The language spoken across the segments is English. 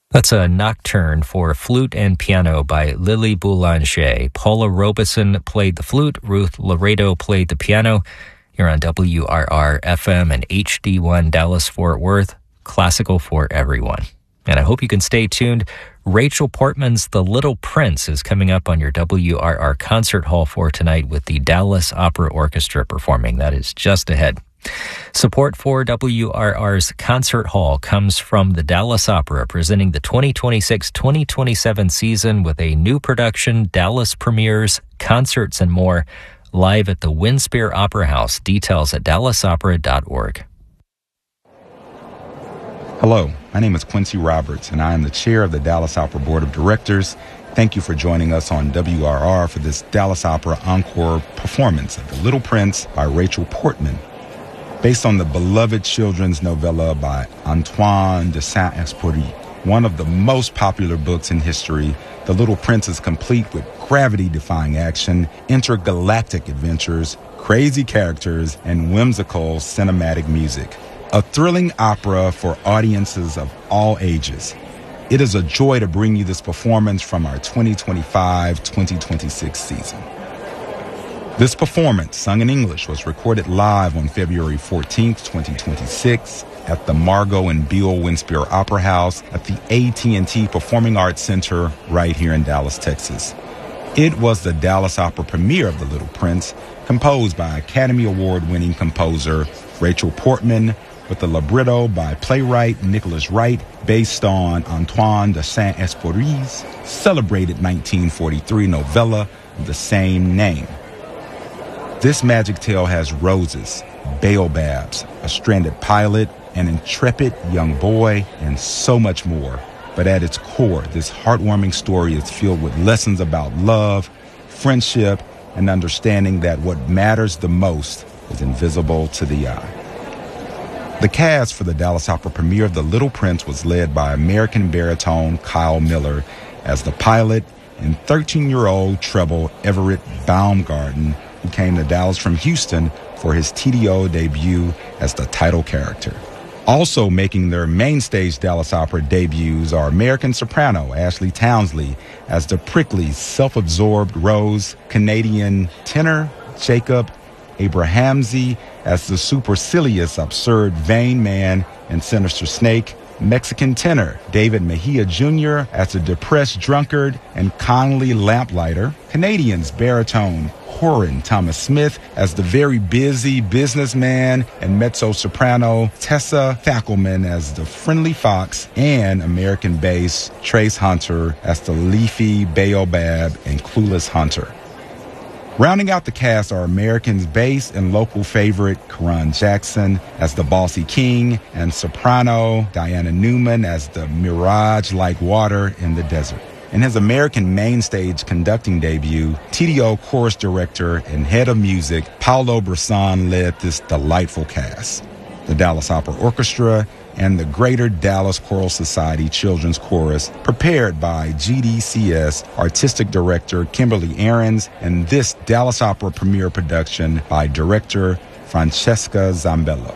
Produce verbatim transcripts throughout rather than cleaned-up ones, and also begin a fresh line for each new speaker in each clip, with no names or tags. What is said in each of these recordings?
That's a nocturne for flute and piano by Lily Boulanger. Paula Robeson played the flute. Ruth Laredo played the piano. You're on W R R F M and H D one Dallas-Fort Worth. Classical for everyone. And I hope you can stay tuned. Rachel Portman's The Little Prince is coming up on your W R R Concert Hall for tonight with the Dallas Opera Orchestra performing. That is just ahead. Support for W R R's Concert Hall comes from the Dallas Opera, presenting the twenty twenty-six twenty twenty-seven season with a new production, Dallas premieres, concerts, and more, live at the Winspear Opera House. Details at dallas opera dot org.
Hello, my name is Quincy Roberts, and I am the chair of the Dallas Opera Board of Directors. Thank you for joining us on W R R for this Dallas Opera encore performance of The Little Prince by Rachel Portman. Based on the beloved children's novella by Antoine de Saint-Exupéry, one of the most popular books in history, The Little Prince is complete with gravity-defying action, intergalactic adventures, crazy characters, and whimsical cinematic music. A thrilling opera for audiences of all ages. It is a joy to bring you this performance from our twenty twenty-five twenty twenty-six season. This performance, sung in English, was recorded live on February fourteenth, twenty twenty-six at the Margot and Bill Winspear Opera House at the A T and T Performing Arts Center right here in Dallas, Texas. It was the Dallas Opera premiere of The Little Prince, composed by Academy Award-winning composer Rachel Portman, with a libretto by playwright Nicholas Wright, based on Antoine de Saint-Exupéry's celebrated nineteen forty-three novella of the same name. This magic tale has roses, baobabs, a stranded pilot, an intrepid young boy, and so much more. But at its core, this heartwarming story is filled with lessons about love, friendship, and understanding that what matters the most is invisible to the eye. The cast for the Dallas Opera premiere of The Little Prince was led by American baritone Kyle Miller as the pilot and thirteen-year-old treble Everett Baumgarten, who came to Dallas from Houston for his T D O debut as the title character. Also making their main stage Dallas Opera debuts are American soprano Ashley Townsley as the prickly, self-absorbed Rose, Canadian tenor Jacob Abrahamsey as the supercilious, absurd, vain man and sinister snake, Mexican tenor David Mejia Junior as the depressed drunkard and kindly lamplighter, Canadians baritone Horan Thomas Smith as the very busy businessman, and mezzo-soprano Tessa Fackelman as the friendly fox, and American bass Trace Hunter as the leafy baobab and clueless hunter. Rounding out the cast are American's bass and local favorite Karan Jackson as the bossy king, and soprano Diana Newman as the mirage-like water in the desert. In his American main stage conducting debut, T D O chorus director and head of music Paolo Brisson led this delightful cast. The Dallas Opera Orchestra and the Greater Dallas Choral Society Children's Chorus, prepared by G D C S Artistic Director Kimberly Ahrens, and this Dallas Opera premiere production by director Francesca Zambello.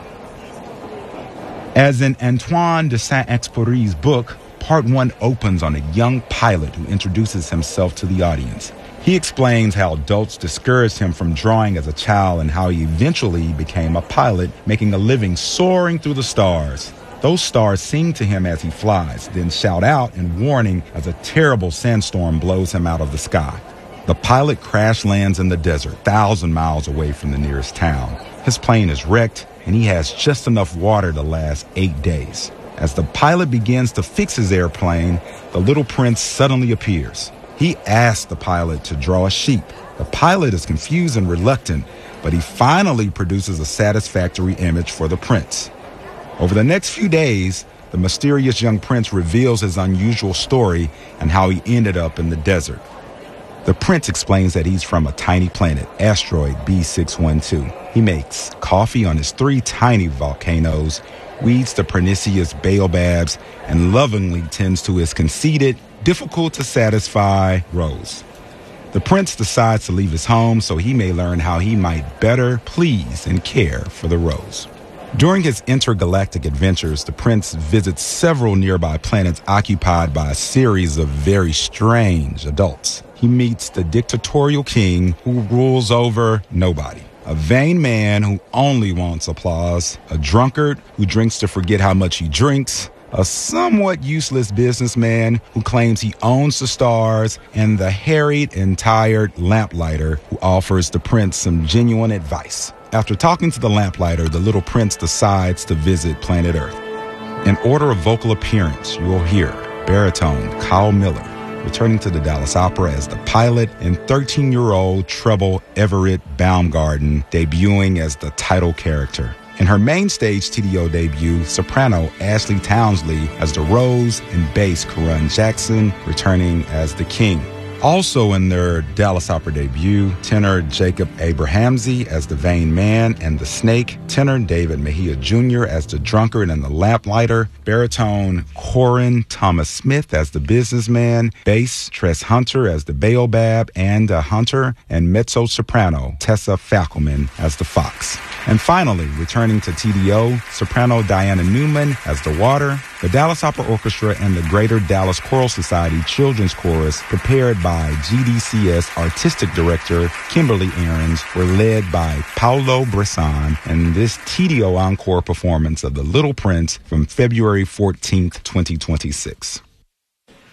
As in Antoine de Saint-Exupéry's book, Part one opens on a young pilot who introduces himself to the audience. He explains how adults discouraged him from drawing as a child and how he eventually became a pilot, making a living soaring through the stars. Those stars sing to him as he flies, then shout out in warning as a terrible sandstorm blows him out of the sky. The pilot crash lands in the desert, a thousand miles away from the nearest town. His plane is wrecked, and he has just enough water to last eight days. As the pilot begins to fix his airplane, the little prince suddenly appears. He asks the pilot to draw a sheep. The pilot is confused and reluctant, but he finally produces a satisfactory image for the prince. Over the next few days, the mysterious young prince reveals his unusual story and how he ended up in the desert. The prince explains that he's from a tiny planet, asteroid B six one two. He makes coffee on his three tiny volcanoes, weeds the pernicious baobabs, and lovingly tends to his conceited, difficult-to-satisfy Rose. The prince decides to leave his home so he may learn how he might better please and care for the Rose. During his intergalactic adventures, the prince visits several nearby planets occupied by a series of very strange adults. He meets the dictatorial king who rules over nobody, a vain man who only wants applause, a drunkard who drinks to forget how much he drinks, a somewhat useless businessman who claims he owns the stars, and the harried and tired lamplighter who offers the prince some genuine advice. After talking to the lamplighter, the little prince decides to visit planet Earth. In order of vocal appearance, you will hear baritone Kyle Miller returning to the Dallas Opera as the pilot, and thirteen-year-old treble Everett Baumgarten debuting as the title character. In her main stage T D O debut, soprano Ashley Townsley as the Rose, and bass Karan Jackson returning as the King. Also in their Dallas Opera debut, tenor Jacob Abrahamsey as the Vain Man and the Snake, tenor David Mejia Junior as the Drunkard and the Lamplighter, baritone Corin Thomas Smith as the Businessman, bass Tress Hunter as the Baobab and the Hunter, and mezzo-soprano Tessa Fackelman as the Fox. And finally, returning to T D O, soprano Diana Newman as the Water. The Dallas Opera Orchestra and the Greater Dallas Choral Society Children's Chorus, prepared by G D C S Artistic Director Kimberly Ahrens, were led by Paolo Bressan in this T D O encore performance of The Little Prince from February fourteenth, twenty twenty-six.